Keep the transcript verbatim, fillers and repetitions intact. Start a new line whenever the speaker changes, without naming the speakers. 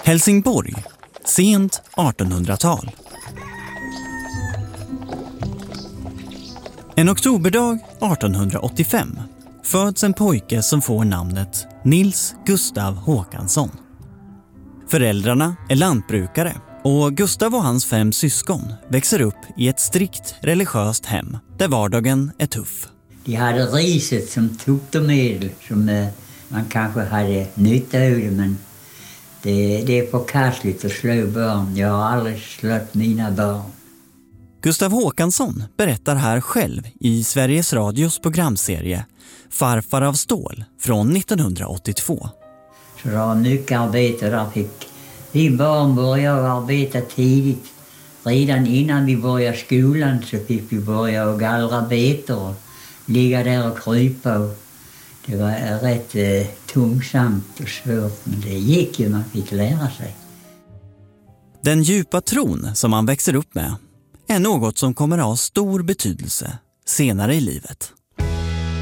Helsingborg, sent artonhundratal. En oktoberdag artonhundraåttiofem föds en pojke som får namnet Nils Gustav Håkansson. Föräldrarna är lantbrukare och Gustav och hans fem syskon växer upp i ett strikt religiöst hem där vardagen är tuff.
De hade riset som tuktermedel som eh, man kanske hade nytta av det, men det, det är förkastligt att slå barn. Jag har aldrig slått mina barn.
Gustav Håkansson berättar här själv i Sveriges Radios programserie Farfar av stål från nittonhundraåttiotvå.
Så det var mycket arbete där. Fick vi barn börja arbeta tidigt. Redan innan vi började skolan så fick vi börja och gallra betor och ligga där och krypa. Och det var rätt eh, tungsamt och svårt, men det gick ju, man fick lära sig.
Den djupa tron som man växer upp med är något som kommer att ha stor betydelse senare i livet.